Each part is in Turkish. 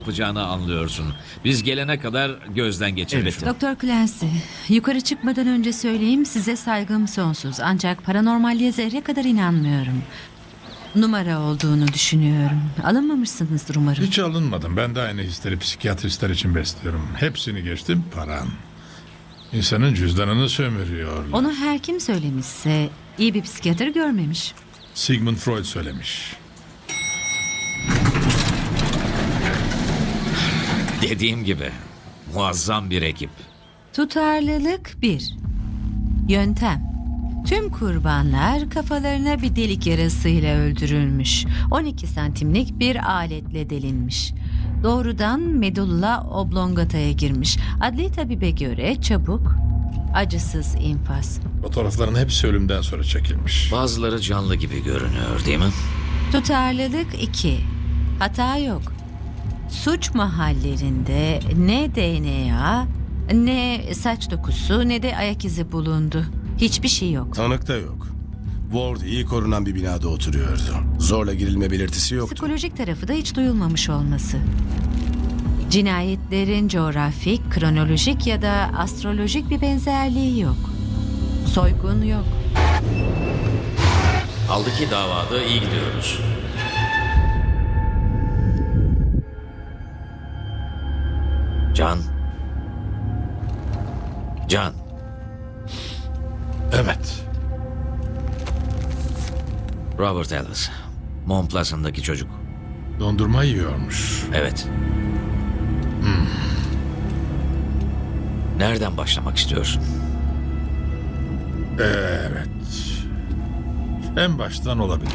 yapacağını anlıyorsun. Biz gelene kadar gözden geçirmiş. Evet. Doktor Clancy, yukarı çıkmadan önce söyleyeyim, size saygım sonsuz. Ancak paranormalliğe zerre kadar inanmıyorum. Numara olduğunu düşünüyorum. Alınmamışsınızdır umarım. Hiç alınmadım. Ben de aynı hisleri psikiyatristler için besliyorum. Hepsini geçtim, paran. İnsanın cüzdanını sömürüyorlar. Onu her kim söylemişse iyi bir psikiyatr görmemiş. Sigmund Freud söylemiş. Dediğim gibi muazzam bir ekip. Tutarlılık 1. Yöntem. Tüm kurbanlar kafalarına bir delik yarasıyla öldürülmüş. 12 santimlik bir aletle delinmiş. Doğrudan medulla oblongataya girmiş. Adli tabibe göre çabuk, acısız infaz. Fotoğrafların hepsi ölümden sonra çekilmiş. Bazıları canlı gibi görünüyor değil mi? Tutarlılık 2. Hata yok. Suç mahallerinde ne DNA, ne saç dokusu, ne de ayak izi bulundu. Hiçbir şey yok. Tanık da yok. Ward iyi korunan bir binada oturuyordu. Zorla girilme belirtisi yoktu. Psikolojik tarafı da hiç duyulmamış olması. Cinayetlerin coğrafik, kronolojik ya da astrolojik bir benzerliği yok. Soygun yok. Kaldı ki davada iyi gidiyoruz. Can. Can. Evet. Robert Ellis. Mont Pleasant'daki çocuk. Dondurma yiyormuş. Evet. Nereden başlamak istiyorsun? Evet. En baştan olabilir.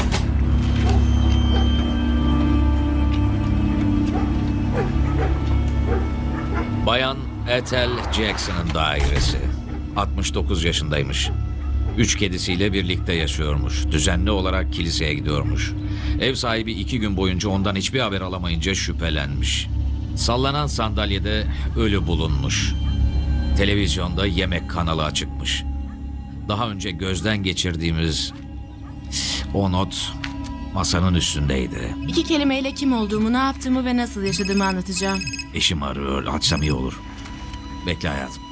Bayan Ethel Jackson'ın dairesi. 69 yaşındaymış. 3 kedisiyle birlikte yaşıyormuş. Düzenli olarak kiliseye gidiyormuş. Ev sahibi 2 gün boyunca ondan hiçbir haber alamayınca şüphelenmiş. Sallanan sandalyede ölü bulunmuş. Televizyonda yemek kanalı açıkmış. Daha önce gözden geçirdiğimiz o not masanın üstündeydi. 2 kelimeyle kim olduğumu, ne yaptığımı ve nasıl yaşadığımı anlatacağım. Eşim arıyor. Açsam iyi olur. Bekle hayatım.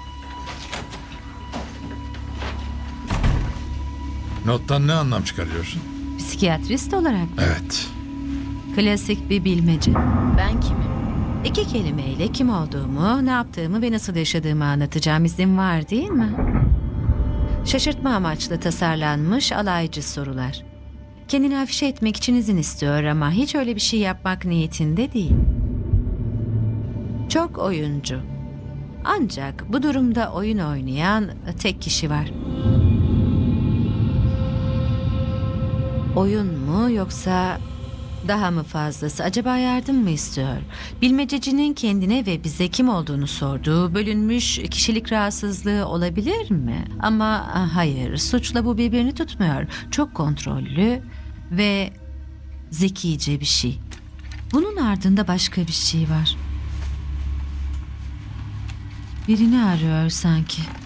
Nottan ne anlam çıkarıyorsun? Psikiyatrist olarak Evet. klasik bir bilmece. Ben kimim? 2 kelimeyle kim olduğumu, ne yaptığımı ve nasıl yaşadığımı anlatacağım, izin var değil mi? Şaşırtma amaçlı tasarlanmış alaycı sorular. Kendini afişe etmek için izin istiyor ama hiç öyle bir şey yapmak niyetinde değil. Çok oyuncu. Ancak bu durumda oyun oynayan tek kişi var. Oyun mu yoksa daha mı fazlası? Acaba yardım mı istiyor? Bilmececinin kendine ve bize kim olduğunu sorduğu bölünmüş kişilik rahatsızlığı olabilir mi? Ama hayır, suçla bu birbirini tutmuyor. Çok kontrollü ve zekice bir şey. Bunun ardında başka bir şey var. Birini arıyor sanki.